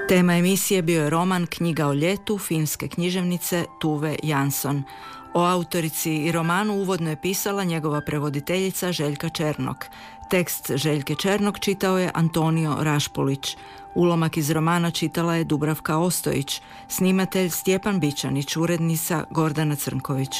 Tema emisije bio je roman Knjiga o ljetu finske književnice Tuve Jansson. O autorici i romanu uvodno je pisala njegova prevoditeljica Željka Černok. Tekst Željke Černok čitao je Antonio Rašpulić. Ulomak iz romana čitala je Dubravka Ostojić, snimatelj Stjepan Bičanić, urednica Gordana Crnković.